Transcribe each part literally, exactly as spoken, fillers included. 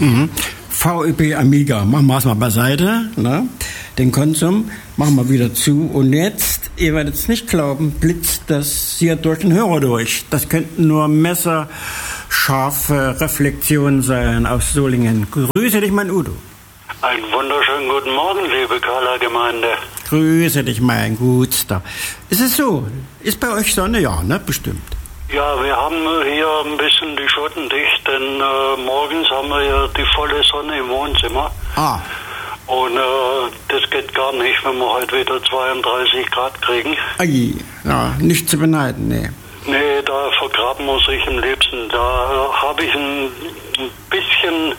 Mhm. V E B Amiga, machen wir es mal beiseite, ne? Den Konsum machen wir wieder zu. Und jetzt, ihr werdet es nicht glauben, blitzt das hier durch den Hörer durch. Das könnten nur messerscharfe Reflexionen sein aus Solingen. Grüße dich, mein Udo. Einen wunderschönen guten Morgen, liebe Kala-Gemeinde. Grüße dich, mein Gutster. Ist es so? Ist bei euch Sonne? Ja, ne? Bestimmt. Ja, wir haben hier ein bisschen die Schotten dicht, denn äh, morgens haben wir ja die volle Sonne im Wohnzimmer. Ah. Und äh, das geht gar nicht, wenn wir heute wieder zweiunddreißig Grad kriegen. Ei, ja, nicht zu beneiden, nee. Nee, da vergraben wir sich am liebsten. Da äh, habe ich ein, ein bisschen,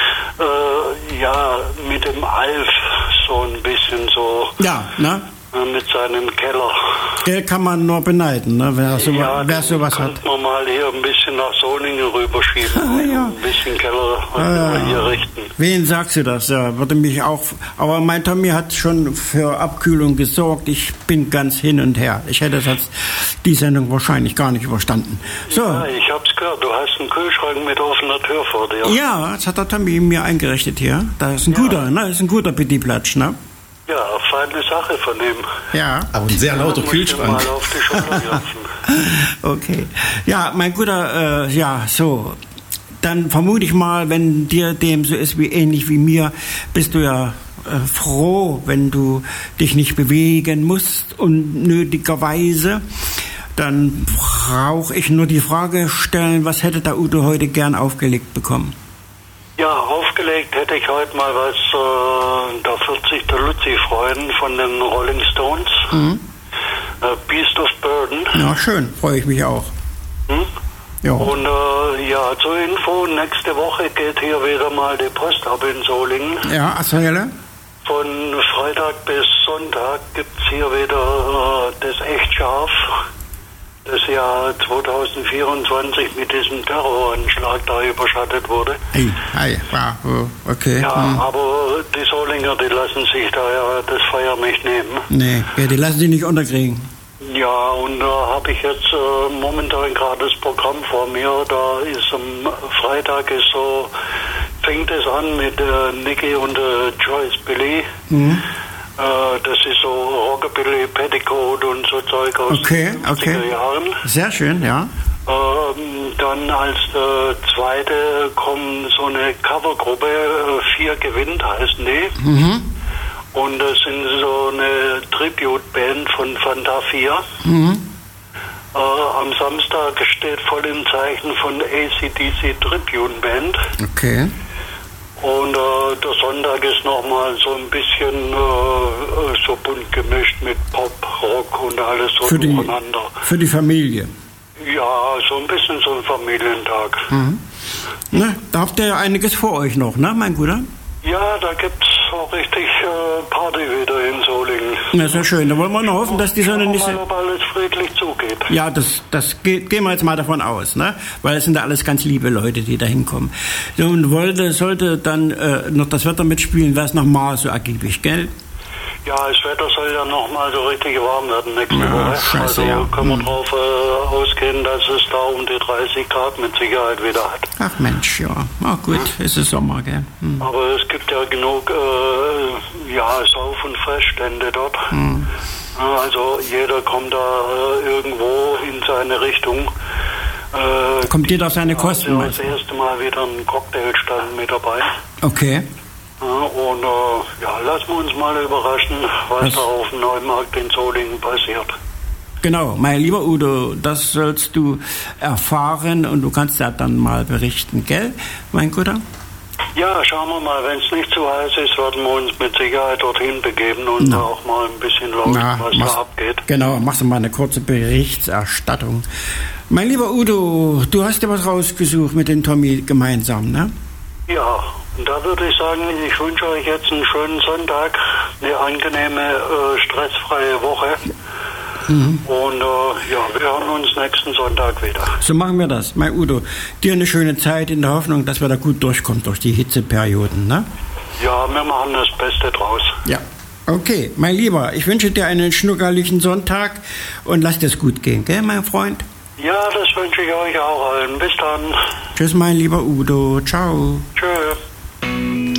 äh, ja, mit dem Alf so ein bisschen so... Ja, ne? Mit seinem Keller. Der kann man nur beneiden, ne? Wer, so, ja, wer sowas hat. Könnte man mal hier ein bisschen nach Solingen rüberschieben ah, ja. und ein bisschen Keller ah, hier richten. Wen sagst du das? Ja, würde mich auch. Aber mein Tommy hat schon für Abkühlung gesorgt. Ich bin ganz hin und her. Ich hätte das die Sendung wahrscheinlich gar nicht überstanden. So. Ja, ich hab's gehört. Du hast einen Kühlschrank mit offener Tür vor dir. Ja, das hat der Tommy mir eingerichtet hier. Das ist ein ja. guter, ne? Das ist ein guter Petit-Platsch, ne? Ja, feine Sache von dem. Ja. Aber ein sehr lauter Kühlschrank. Mal auf die Schulter klopfen. Okay. Ja, mein guter, äh, ja, so. Dann vermute ich mal, wenn dir dem so ist wie ähnlich wie mir, bist du ja äh, froh, wenn du dich nicht bewegen musst, unnötigerweise. Dann brauche ich nur die Frage stellen, was hätte der Udo heute gern aufgelegt bekommen? Ja, aufgelegt hätte ich heute mal was, äh, da wird sich der Luzi freuen, von den Rolling Stones. Mhm. Äh, Beast of Burden. Ja, schön, freue ich mich auch. Hm? Ja. Und äh, ja, zur Info, nächste Woche geht hier wieder mal die Post ab in Solingen. Ja, erzähle. Von Freitag bis Sonntag gibt es hier wieder äh, das echt scharf. Das Jahr zweitausendvierundzwanzig mit diesem Terroranschlag da überschattet wurde. Ei, ei, ja, okay. Ja, hm. aber die Solinger, die lassen sich da ja das Feuer nicht nehmen. Nee, ja, die lassen sich nicht unterkriegen. Ja, und da habe ich jetzt äh, momentan gerade das Programm vor mir. Da ist am Freitag ist so, fängt es an mit äh, Nicky und äh, Joyce Billy. Mhm. Das ist so Rockabilly, Petticoat und so Zeug aus okay, den okay. fünfziger Jahren. Sehr schön, ja. Ähm, dann als äh, zweite kommt so eine Covergruppe, äh, Vier gewinnt heißen die. Mhm. Und das sind so eine Tribute-Band von Fanta vier. Mhm. Äh, am Samstag steht voll im Zeichen von A C D C Tribute-Band. Okay. Und äh, der Sonntag ist nochmal so ein bisschen äh, so bunt gemischt mit Pop, Rock und alles so für durcheinander. Die, für die Familie? Ja, so ein bisschen so ein Familientag. Mhm. Ne, da habt ihr ja einiges vor euch noch, ne, mein Guter? Ja, da gibt's auch richtig äh, Party wieder in Solingen. Na, sehr schön. Da wollen wir noch hoffen, dass die Sonne nicht so... Mal, ob alles friedlich zugeht. Ja, das, das geht, gehen wir jetzt mal davon aus, ne? Weil es sind ja alles ganz liebe Leute, die da hinkommen. So, und wollte, sollte dann äh, noch das Wetter mitspielen, wäre es nochmal so ergiebig, gell? Ja, das Wetter soll ja nochmal so richtig warm werden nächste ja, Woche. Scheiße, also ja. können wir hm. drauf äh, ausgehen, dass es da um die dreißig Grad mit Sicherheit wieder hat. Ach Mensch, ja. Ah, gut, hm. ist es Sommer, gell? Hm. Aber es gibt ja genug äh, ja, Sauf- und Fressstände dort. Hm. Also jeder kommt da äh, irgendwo in seine Richtung. Äh, kommt jeder auf seine Kosten? Also das erste Mal wieder ein Cocktailstand mit dabei. Okay. Ja, und äh, ja, lassen wir uns mal überraschen, was, was da auf dem Neumarkt in Solingen passiert. Genau, mein lieber Udo, das sollst du erfahren und du kannst ja dann mal berichten, gell, mein Guter? Ja, schauen wir mal, wenn es nicht zu heiß ist, werden wir uns mit Sicherheit dorthin begeben und Na. auch mal ein bisschen lauschen, Na, was machst, da abgeht. Genau, machst du mal eine kurze Berichterstattung. Mein lieber Udo, du hast dir was rausgesucht mit dem Tommy gemeinsam, ne? Ja, und da würde ich sagen, ich wünsche euch jetzt einen schönen Sonntag, eine angenehme, äh, stressfreie Woche. Mhm. Und äh, ja, wir hören uns nächsten Sonntag wieder. So machen wir das. Mein Udo, dir eine schöne Zeit in der Hoffnung, dass wir da gut durchkommen durch die Hitzeperioden, ne? Ja, wir machen das Beste draus. Ja. Okay, mein Lieber, ich wünsche dir einen schnuckerlichen Sonntag und lass dir es gut gehen, gell, mein Freund? Ja, das wünsche ich euch auch allen. Bis dann. Tschüss, mein lieber Udo. Ciao. Tschüss.